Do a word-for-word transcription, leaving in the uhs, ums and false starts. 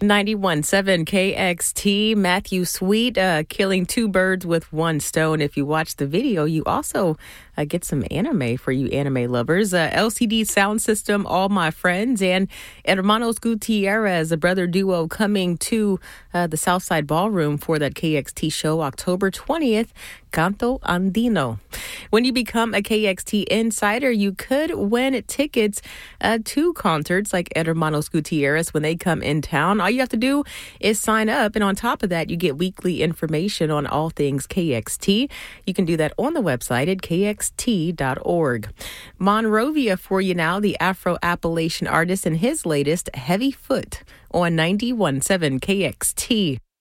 ninety-one point seven K X T, Matthew Sweet, uh, killing two birds with one stone. If you watch the video, you also uh, get some anime for you anime lovers. Uh, L C D Sound System, All My Friends, and Hermanos Gutierrez, a brother duo, coming to uh, the Southside Ballroom for that K X T show October twentieth, Canto Andino. When you become a K X T insider, you could win tickets uh, to concerts like Hermanos Gutierrez when they come in town. All you have to do is sign up, and on top of that, you get weekly information on all things K X T. You can do that on the website at K X T dot org. Monrovia for you now, the Afro-Appalachian artist, and his latest, Heavy Foot, on ninety-one point seven K X T.